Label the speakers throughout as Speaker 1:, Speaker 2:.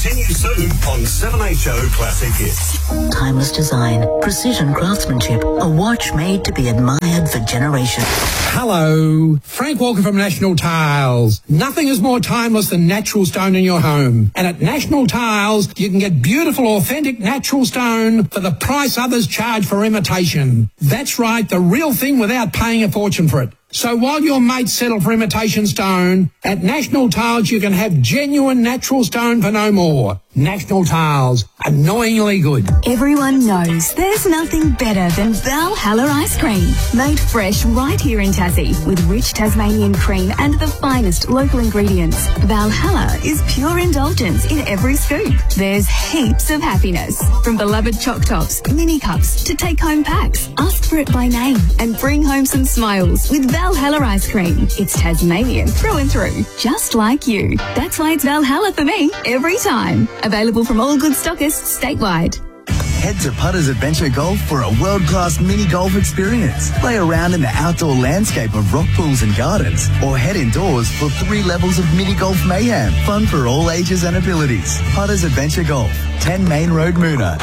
Speaker 1: Continues soon on 7HO Classic Hits.
Speaker 2: Timeless design, precision craftsmanship, a watch made to be admired for generations.
Speaker 3: Hello, Frank Walker from National Tiles. Nothing is more timeless than natural stone in your home. And at National Tiles, you can get beautiful, authentic natural stone for the price others charge for imitation. That's right, the real thing without paying a fortune for it. So while your mates settle for imitation stone, at National Tiles you can have genuine natural stone for no more. National Tiles, annoyingly good.
Speaker 4: Everyone knows there's nothing better than Valhalla ice cream. Made fresh right here in Tassie with rich Tasmanian cream and the finest local ingredients. Valhalla is pure indulgence in every scoop. There's heaps of happiness. From beloved choc tops, mini cups to take-home packs. Ask for it by name and bring home some smiles with Valhalla ice cream. It's Tasmanian through and through, just like you. That's why it's Valhalla for me every time. Available from all good stockists statewide.
Speaker 5: Head to Putters Adventure Golf for a world-class mini golf experience. Play around in the outdoor landscape of rock pools and gardens, or head indoors for 3 levels of mini golf mayhem. Fun for all ages and abilities. Putters Adventure Golf, 10 Main Road, Moona.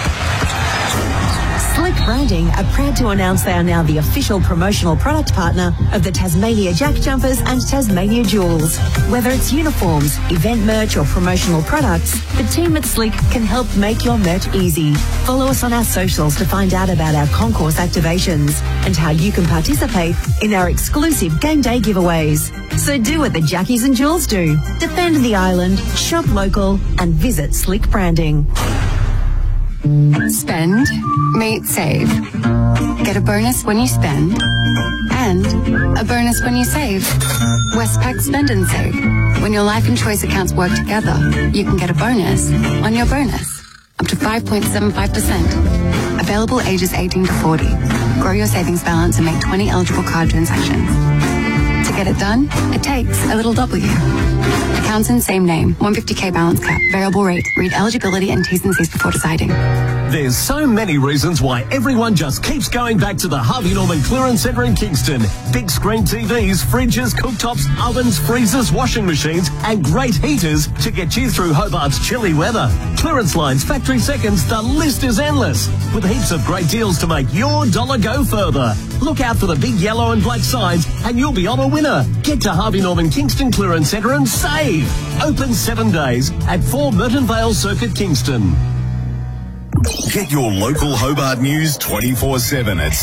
Speaker 6: Slick Branding are proud to announce they are now the official promotional product partner of the Tasmania Jack Jumpers and Tasmania Jewels. Whether it's uniforms, event merch or promotional products, the team at Slick can help make your merch easy. Follow us on our socials to find out about our concourse activations and how you can participate in our exclusive game day giveaways. So do what the Jackies and Jewels do. Defend the island, shop local and visit Slick Branding.
Speaker 7: Spend, meet, save. Get a bonus when you spend and a bonus when you save. Westpac Spend and Save. When your life and choice accounts work together, you can get a bonus on your bonus. Up to 5.75%. Available ages 18 to 40. Grow your savings balance and make 20 eligible card transactions. To get it done, it takes a little W. Accounts in same name. 150k balance cap. Variable rate. Read eligibility and T's and C's before deciding.
Speaker 8: There's so many reasons why everyone just keeps going back to the Harvey Norman Clearance Centre in Kingston. Big screen TVs, fridges, cooktops, ovens, freezers, washing machines and great heaters to get you through Hobart's chilly weather. Clearance lines, factory seconds, the list is endless. With heaps of great deals to make your dollar go further. Look out for the big yellow and black signs and you'll be on a winner. Get to Harvey Norman Kingston Clearance Centre and save. Open 7 days at 4 Merton Vale Circuit, Kingston.
Speaker 1: Get your local Hobart news 24/7 at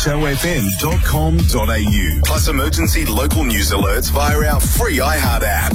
Speaker 1: 7HOFM.com.au. Plus emergency local news alerts via our free iHeart app.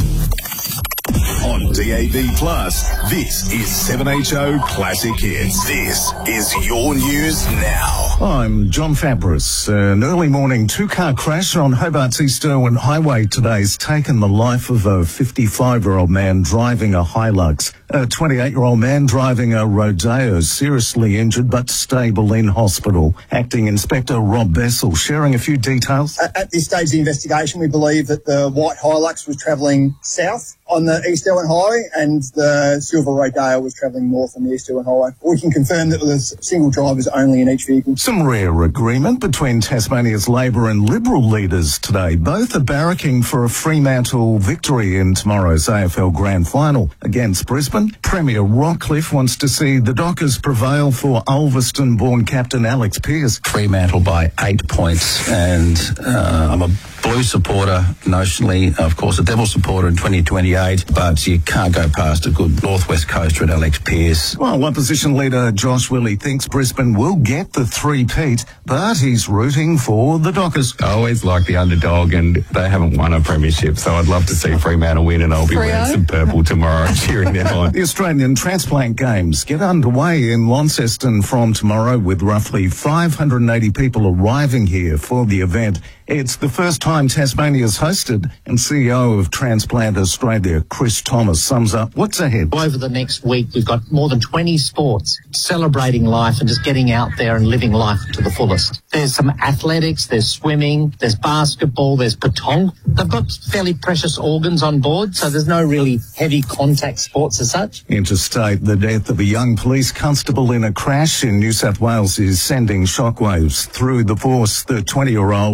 Speaker 1: On DAB+, this is 7HO Classic Hits. This is your news now.
Speaker 9: I'm John Fabris. An early morning 2-car crash on Hobart's East Irwin Highway today has taken the life of a 55-year-old man driving a Hilux. A 28-year-old man driving a Rodeo seriously injured but stable in hospital. Acting Inspector Rob Bessel sharing a few details.
Speaker 10: At this stage of the investigation, we believe that the white Hilux was travelling south on the East Irwin Highway and the silver Rodeo was travelling north on the East Irwin Highway. We can confirm that there was single drivers only in each vehicle.
Speaker 9: Some rare agreement between Tasmania's Labor and Liberal leaders today. Both are barracking for a Fremantle victory in tomorrow's AFL Grand Final against Brisbane. Premier Rockcliffe wants to see the Dockers prevail for Ulverston-born captain Alex Pearce.
Speaker 11: Fremantle by 8 points, and I'm a Blue supporter notionally, of course a Devil supporter in 2028, but you can't go past a good Northwest Coaster at Alex Pearce.
Speaker 9: Well, opposition leader Josh Willey thinks Brisbane will get the three-peat, but he's rooting for the Dockers.
Speaker 12: I always like the underdog, and they haven't won a premiership, so I'd love to see Fremantle win, and I'll be wearing some purple tomorrow cheering them on.
Speaker 9: The Australian Transplant Games get underway in Launceston from tomorrow, with roughly 580 people arriving here for the event. It's the first time Tasmania's hosted, and CEO of Transplant Australia, Chris Thomas, sums up what's ahead.
Speaker 13: Over the next week, we've got more than 20 sports celebrating life and just getting out there and living life to the fullest. There's some athletics, there's swimming, there's basketball, there's petanque. They've got fairly precious organs on board, so there's no really heavy contact sports as such.
Speaker 9: Interstate, the death of a young police constable in a crash in New South Wales is sending shockwaves through the force. The 20-year-old died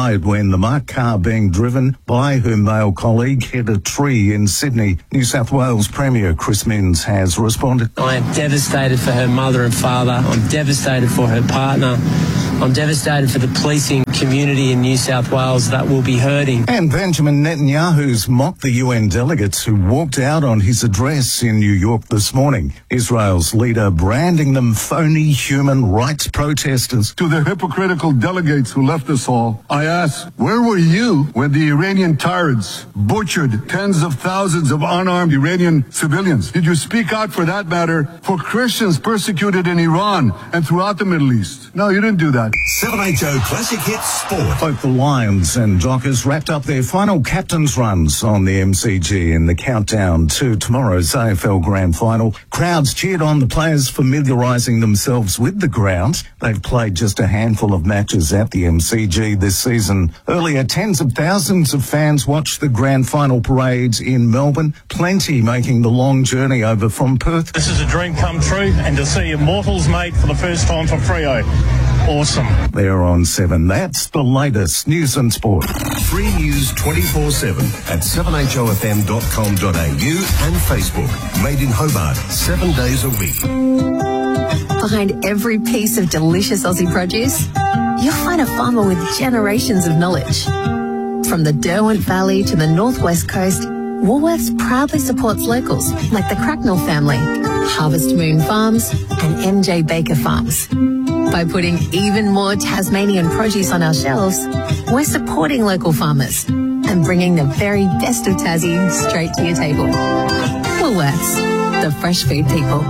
Speaker 9: died when the marked car being driven by her male colleague hit a tree in Sydney. New South Wales Premier Chris Minns has responded.
Speaker 14: I am devastated for her mother and father. I'm devastated for her partner. I'm devastated for the policing community in New South Wales that will be hurting.
Speaker 9: And Benjamin Netanyahu's mocked the UN delegates who walked out on his address in New York this morning. Israel's leader branding them phony human rights protesters.
Speaker 15: To the hypocritical delegates who left us all, I ask, where were you when the Iranian tyrants butchered tens of thousands of unarmed Iranian civilians? Did you speak out, for that matter, for Christians persecuted in Iran and throughout the Middle East? No, you didn't do that.
Speaker 1: 7HO Classic Hits Sport.
Speaker 9: Both the Lions and Dockers wrapped up their final captain's runs on the MCG in the countdown to tomorrow's AFL Grand Final. Crowds cheered on the players familiarising themselves with the ground. They've played just a handful of matches at the MCG this season. Earlier, tens of thousands of fans watched the Grand Final parade in Melbourne, plenty making the long journey over from Perth.
Speaker 16: This is a dream come true, and to see Immortals made for the first time for Freo. Awesome.
Speaker 9: They're on 7. That's the latest news and sport.
Speaker 1: Free news 24/7 at 7hofm.com.au and Facebook. Made in Hobart, 7 days a week.
Speaker 6: Behind every piece of delicious Aussie produce, you'll find a farmer with generations of knowledge. From the Derwent Valley to the Northwest Coast, Woolworths proudly supports locals like the Cracknell family, Harvest Moon Farms and MJ Baker Farms. By putting even more Tasmanian produce on our shelves, we're supporting local farmers and bringing the very best of Tassie straight to your table. Woolworths, the fresh food people.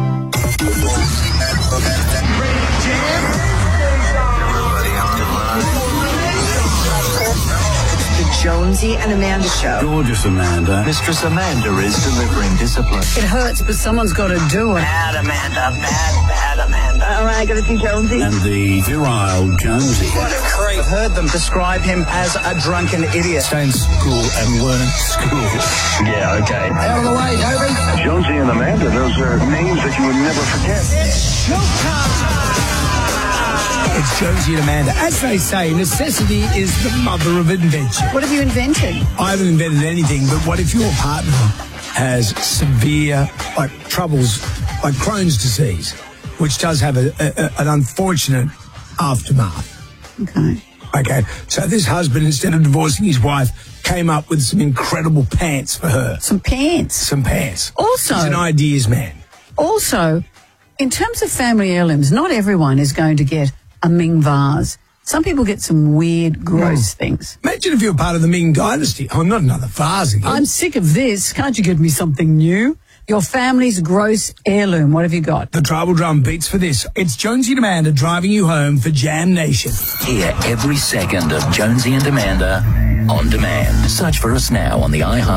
Speaker 17: Jonesy and Amanda Show.
Speaker 11: Gorgeous Amanda.
Speaker 18: Mistress Amanda is delivering discipline.
Speaker 17: It hurts, but someone's got to do it.
Speaker 18: Bad Amanda, bad Amanda.
Speaker 17: All right, got to see Jonesy.
Speaker 11: And the virile Jonesy.
Speaker 18: What a creep.
Speaker 19: I've heard them describe him as a drunken idiot.
Speaker 11: Stay in school and learn at school.
Speaker 18: Yeah, okay.
Speaker 19: Out of the way, Toby.
Speaker 15: Jonesy and Amanda, those are names that you would never forget.
Speaker 19: It's showtime. It's Jonesy and Amanda. As they say, necessity is the mother of invention.
Speaker 17: What have you invented?
Speaker 19: I haven't invented anything, but what if your partner has severe troubles like Crohn's disease, which does have an unfortunate aftermath? Okay, so this husband, instead of divorcing his wife, came up with some incredible pants for her.
Speaker 17: Some pants?
Speaker 19: Some pants.
Speaker 17: Also,
Speaker 19: he's an ideas man.
Speaker 17: Also, in terms of family heirlooms, not everyone is going to get a Ming vase. Some people get some weird, gross things.
Speaker 19: Imagine if you're part of the Ming dynasty. Oh, not another vase again.
Speaker 17: I'm sick of this. Can't you give me something new? Your family's gross heirloom. What have you got?
Speaker 19: The tribal drum beats for this. It's Jonesy and Amanda driving you home for Jam Nation.
Speaker 2: Hear every second of Jonesy and Amanda on demand. Search for us now on the iHeart